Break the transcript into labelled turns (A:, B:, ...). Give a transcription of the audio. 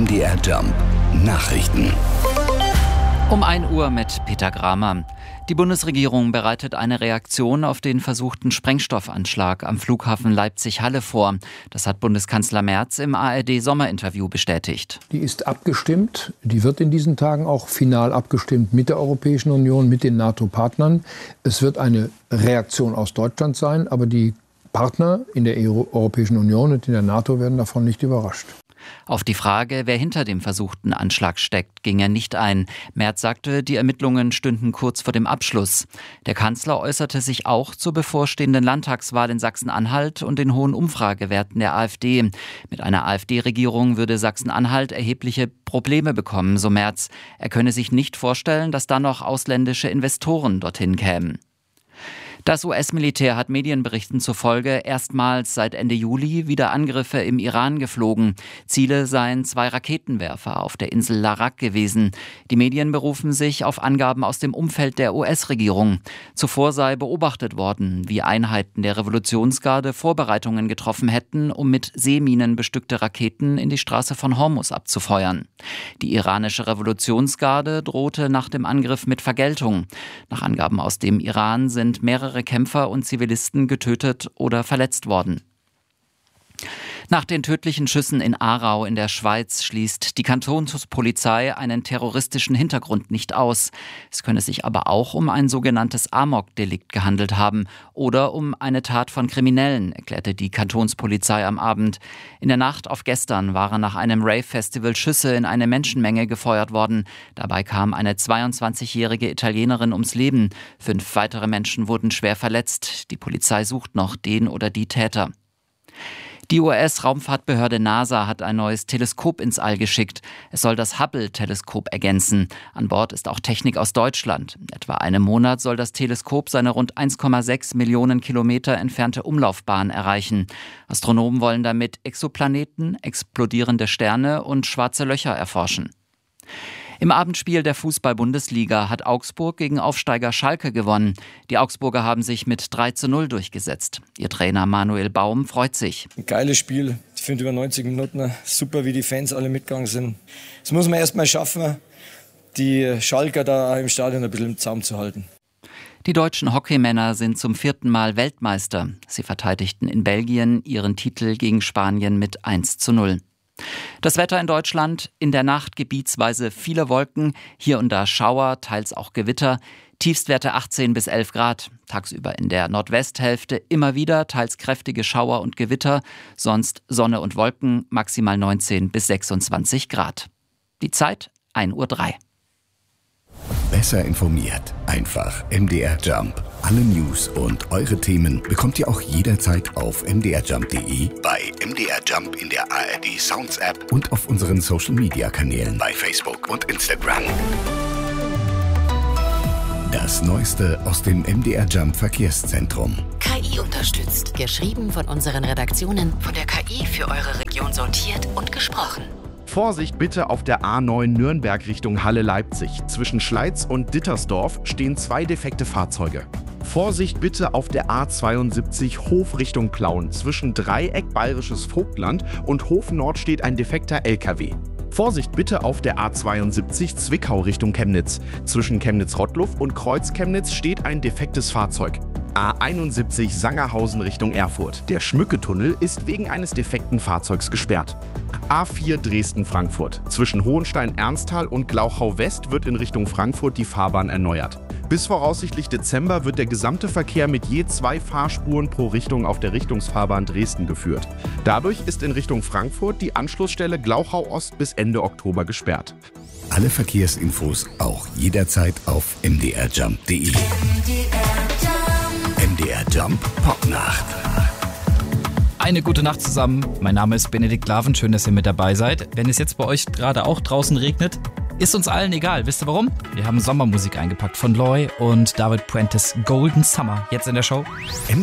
A: MDR Jump Nachrichten.
B: Um 1 Uhr mit Peter Gramer. Die Bundesregierung bereitet eine Reaktion auf den versuchten Sprengstoffanschlag am Flughafen Leipzig-Halle vor. Das hat Bundeskanzler Merz im ARD-Sommerinterview bestätigt.
C: Die ist abgestimmt. Die wird in diesen Tagen auch final abgestimmt mit der Europäischen Union, mit den NATO-Partnern. Es wird eine Reaktion aus Deutschland sein, aber die Partner in der Europäischen Union und in der NATO werden davon nicht überrascht.
B: Auf die Frage, wer hinter dem versuchten Anschlag steckt, ging er nicht ein. Merz sagte, die Ermittlungen stünden kurz vor dem Abschluss. Der Kanzler äußerte sich auch zur bevorstehenden Landtagswahl in Sachsen-Anhalt und den hohen Umfragewerten der AfD. Mit einer AfD-Regierung würde Sachsen-Anhalt erhebliche Probleme bekommen, so Merz. Er könne sich nicht vorstellen, dass dann noch ausländische Investoren dorthin kämen. Das US-Militär hat Medienberichten zufolge erstmals seit Ende Juli wieder Angriffe im Iran geflogen. Ziele seien 2 Raketenwerfer auf der Insel Larak gewesen. Die Medien berufen sich auf Angaben aus dem Umfeld der US-Regierung. Zuvor sei beobachtet worden, wie Einheiten der Revolutionsgarde Vorbereitungen getroffen hätten, um mit Seeminen bestückte Raketen in die Straße von Hormuz abzufeuern. Die iranische Revolutionsgarde drohte nach dem Angriff mit Vergeltung. Nach Angaben aus dem Iran sind mehrere Kämpfer und Zivilisten getötet oder verletzt worden. Nach den tödlichen Schüssen in Aarau in der Schweiz schließt die Kantonspolizei einen terroristischen Hintergrund nicht aus. Es könne sich aber auch um ein sogenanntes Amok-Delikt gehandelt haben oder um eine Tat von Kriminellen, erklärte die Kantonspolizei am Abend. In der Nacht auf gestern waren nach einem Rave-Festival Schüsse in eine Menschenmenge gefeuert worden. Dabei kam eine 22-jährige Italienerin ums Leben. 5 weitere Menschen wurden schwer verletzt. Die Polizei sucht noch den oder die Täter. Die US-Raumfahrtbehörde NASA hat ein neues Teleskop ins All geschickt. Es soll das Hubble-Teleskop ergänzen. An Bord ist auch Technik aus Deutschland. In etwa einem Monat soll das Teleskop seine rund 1,6 Millionen Kilometer entfernte Umlaufbahn erreichen. Astronomen wollen damit Exoplaneten, explodierende Sterne und schwarze Löcher erforschen. Im Abendspiel der Fußball-Bundesliga hat Augsburg gegen Aufsteiger Schalke gewonnen. Die Augsburger haben sich mit 3:0 durchgesetzt. Ihr Trainer Manuel Baum freut sich.
D: Ein geiles Spiel. Ich finde über 90 Minuten super, wie die Fans alle mitgegangen sind. Das muss man erst mal schaffen, die Schalker da im Stadion ein bisschen im Zaum zu halten.
B: Die deutschen Hockeymänner sind zum 4. Mal Weltmeister. Sie verteidigten in Belgien ihren Titel gegen Spanien mit 1:0. Das Wetter in Deutschland: in der Nacht gebietsweise viele Wolken, hier und da Schauer, teils auch Gewitter, Tiefstwerte 18 bis 11 Grad. Tagsüber in der Nordwesthälfte immer wieder teils kräftige Schauer und Gewitter, sonst Sonne und Wolken, maximal 19 bis 26 Grad. Die Zeit 1:03 Uhr.
A: Besser informiert. Einfach MDR Jump. Alle News und eure Themen bekommt ihr auch jederzeit auf mdrjump.de, bei MDR Jump in der ARD Sounds App und auf unseren Social Media Kanälen bei Facebook und Instagram. Das Neueste aus dem MDR Jump Verkehrszentrum.
E: KI unterstützt. Geschrieben von unseren Redaktionen, von der KI für eure Region sortiert und gesprochen.
F: Vorsicht bitte auf der A9 Nürnberg Richtung Halle-Leipzig. Zwischen Schleiz und Dittersdorf stehen 2 defekte Fahrzeuge. Vorsicht bitte auf der A72 Hof Richtung Plauen. Zwischen Dreieck Bayerisches Vogtland und Hof Nord steht ein defekter LKW. Vorsicht bitte auf der A72 Zwickau Richtung Chemnitz. Zwischen Chemnitz-Rottluff und Kreuz Chemnitz steht ein defektes Fahrzeug. A71 Sangerhausen Richtung Erfurt. Der Schmücketunnel ist wegen eines defekten Fahrzeugs gesperrt. A4 Dresden-Frankfurt. Zwischen Hohenstein-Ernsthal und Glauchau-West wird in Richtung Frankfurt die Fahrbahn erneuert. Bis voraussichtlich Dezember wird der gesamte Verkehr mit je 2 Fahrspuren pro Richtung auf der Richtungsfahrbahn Dresden geführt. Dadurch ist in Richtung Frankfurt die Anschlussstelle Glauchau-Ost bis Ende Oktober gesperrt.
A: Alle Verkehrsinfos auch jederzeit auf mdrjump.de. MDR Jump Popnacht.
G: Eine gute Nacht zusammen. Mein Name ist Benedikt Laven. Schön, dass ihr mit dabei seid. Wenn es jetzt bei euch gerade auch draußen regnet, ist uns allen egal. Wisst ihr warum? Wir haben Sommermusik eingepackt von Loy und David Puentes Golden Summer. Jetzt in der Show.